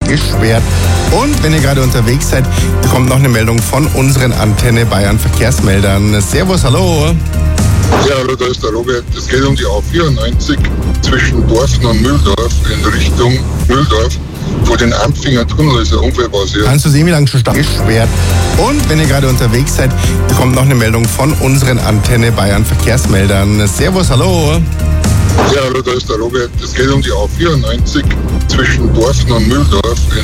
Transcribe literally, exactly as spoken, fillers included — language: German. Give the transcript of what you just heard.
gesperrt. Und wenn ihr gerade unterwegs seid, bekommt noch eine Meldung von unseren Antenne Bayern Verkehrsmeldern. Servus, hallo. Ja, hallo, da ist der Robert. Es geht um die A vierundneunzig zwischen Dorfen und Mühldorf in Richtung Mühldorf. Vor den Ampfinger Tunnel ist ein Unfall passiert. Kannst du sehen, wie lange schon stand? Gesperrt. Und wenn ihr gerade unterwegs seid, bekommt noch eine Meldung von unseren Antenne Bayern Verkehrsmeldern. Servus, hallo. Ja, hallo, da ist der Robert. Es geht um die A vierundneunzig zwischen Dorfen und Mühldorf in